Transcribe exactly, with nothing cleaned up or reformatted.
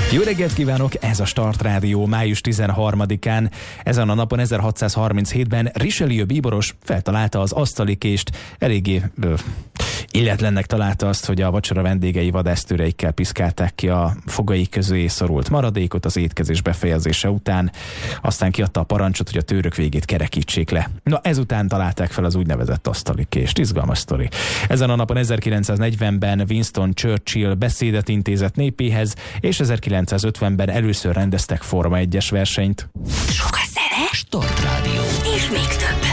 Jó reggelt kívánok, ez a Start Rádió május tizenharmadikán. Ezen a napon ezerhatszázharminchétben Richelieu bíboros feltalálta az asztalikést. Eléggé ö, illetlennek találta azt, hogy a vacsora vendégei vadásztőreikkel piszkálták ki a fogai közé szorult maradékot az étkezés befejezése után. Aztán kiadta a parancsot, hogy a tőrök végét kerekítsék le. Na, ezután találták fel az úgynevezett asztalikést. Izgalmas sztori. Ezen a napon ezerkilencszáznegyvenben Winston Churchill beszédet intézett népéhez, és ezerkilencszázötvenben először rendeztek Forma egyes versenyt. Sok a zene, Start Rádió. és még több.